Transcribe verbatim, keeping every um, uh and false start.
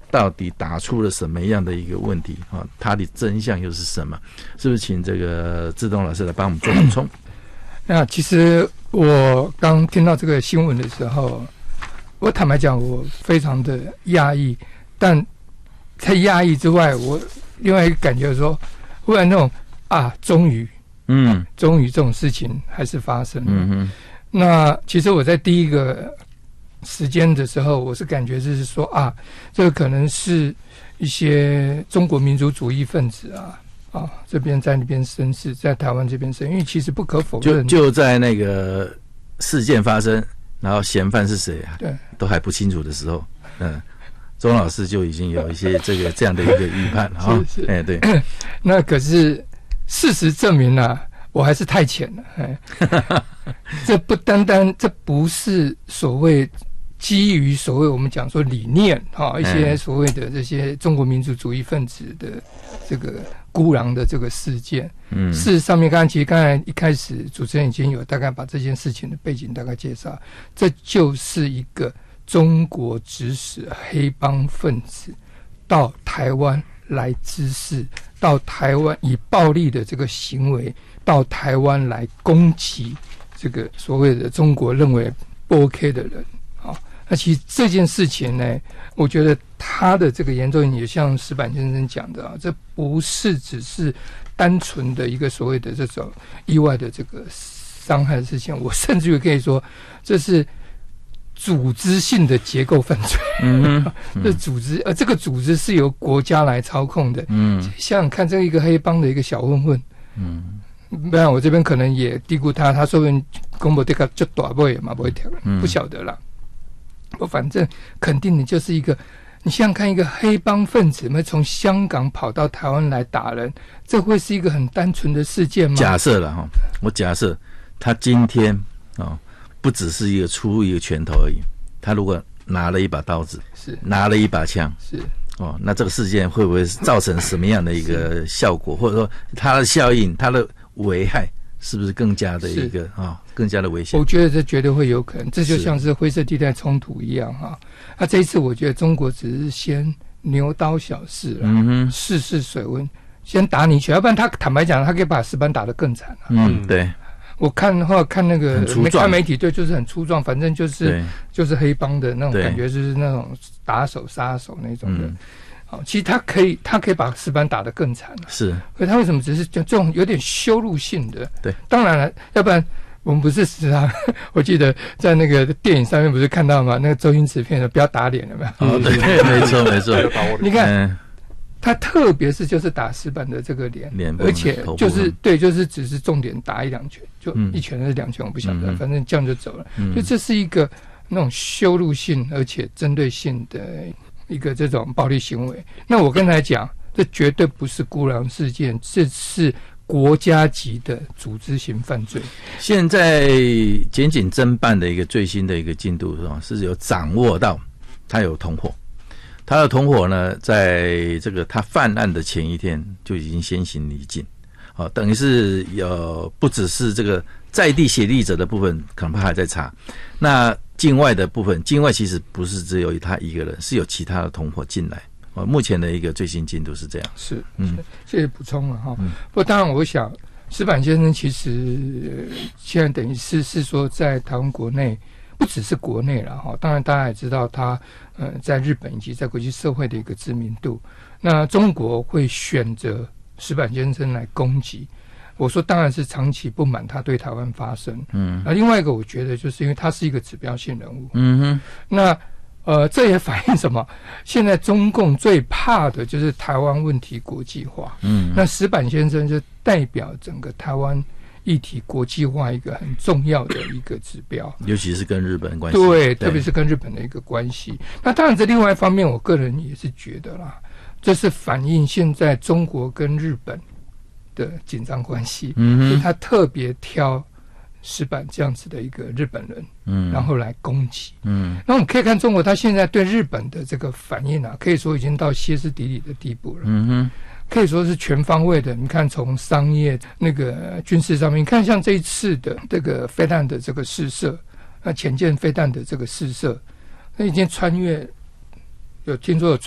到底打出了什么样的一个问题啊？它的真相又是什么？是不是请这个志东老师来帮我们做补充？ 那其实我刚听到这个新闻的时候，我坦白讲，我非常的压抑，但在压抑之外，我另外一个感觉说，忽然那种啊，终于，嗯，终于这种事情还是发生了。嗯嗯。那其实我在第一个时间的时候，我是感觉就是说啊，这个可能是一些中国民族主义分子啊。啊，这边在那边生事，在台湾这边生，因为其实不可否认， 就就在那个事件发生，然后嫌犯是谁啊？对，都还不清楚的时候，嗯，钟老师就已经有一些这个这样的一个预判了啊。哎、欸，对， 那可是事实证明啊，我还是太浅了。哎，这不单单，这不是所谓。基于所谓我们讲说理念哈，一些所谓的这些中国民族主义分子的这个孤狼的这个事件，嗯，事实上面刚才其实刚才一开始主持人已经有大概把这件事情的背景大概介绍，这就是一个中国指使黑帮分子到台湾来滋事，到台湾以暴力的这个行为到台湾来攻击这个所谓的中国认为不 OK 的人。那其实这件事情呢，我觉得他的这个严重也像石板先生讲的啊，这不是只是单纯的一个所谓的这种意外的这个伤害的事情，我甚至于可以说这是组织性的结构犯罪。嗯，这组织呃，这个组织是由国家来操控的。嗯，想想看，这一个黑帮的一个小混混，嗯，不然我这边可能也低估他，他说不定公布这个就大不也嘛不会调，不晓得啦。我反正肯定你就是一个，你想想看，一个黑帮分子会从香港跑到台湾来打人，这会是一个很单纯的事件吗？ 假设了哈，我假设他今天啊、哦，不只是一个出入一个拳头而已，他如果拿了一把刀子，是拿了一把枪，是哦，那这个事件会不会造成什么样的一个效果，或者说它的效应、它的危害？是不是更加的一个啊、哦，更加的危险？ 我觉得这绝对会有可能，这就像是灰色地带冲突一样哈。那、啊、这一次，我觉得中国只是先牛刀小试了，嗯哼，试试水温，先打你一拳，要不然他坦白讲，他可以把石板打得更惨、啊、 嗯，对。 我看后来看那个看媒体，对，就是很粗壮，反正就是就是黑帮的那种感觉，就是那种打手杀手那种的。好，其实他可以，他可以把石板打得更惨、啊。是，可他为什么只是就这种有点羞辱性的？对，当然了，要不然我们不是时常，我记得在那个电影上面不是看到吗？那个周星驰片的不要打脸了没有？ 哦，对，没错没错。 你看，嗯、他特别是就是打石板的这个脸，脸而且就是对，就是只是重点打一两拳，就一拳还是两拳我不晓得，嗯、反正这样就走了。嗯、就这是一个那种羞辱性而且针对性的。一个这种暴力行为，那我刚才讲，这绝对不是孤狼事件，这是国家级的组织型犯罪。 现在检警侦办的一个最新的一个进度是有掌握到他有同伙，他的同伙呢，在这个他犯案的前一天就已经先行离境，哦，等于是有不只是这个在地协力者的部分，可能还在查，那。境外的部分，境外其实不是只有他一个人，是有其他的同伙进来。哦，目前的一个最新进度是这样。 是，嗯，谢谢补充了哈。嗯、不过当然，我想石板先生其实现在等于是是说，在台湾国内，不只是国内了哈。当然，大家也知道他呃在日本以及在国际社会的一个知名度。那中国会选择石板先生来攻击。我说当然是长期不满他对台湾发声，嗯，那另外一个我觉得就是因为他是一个指标性人物，嗯哼，那呃这也反映什么？现在中共最怕的就是台湾问题国际化，嗯，那石板先生就代表整个台湾议题国际化一个很重要的一个指标， 尤其是跟日本关系， 对，特别是跟日本的一个关系。那当然这另外一方面，我个人也是觉得啦，这是反映现在中国跟日本的紧张关系，嗯，所以他特别挑石板这样子的一个日本人，嗯，然后来攻击，嗯，那我们可以看中国，他现在对日本的这个反应啊，可以说已经到歇斯底里的地步了，嗯哼，可以说是全方位的。你看，从商业、那个军事上面，你看像这一次的这个飞弹的这个试射，那潜舰飞弹的这个试射，那已经穿越，有听说有。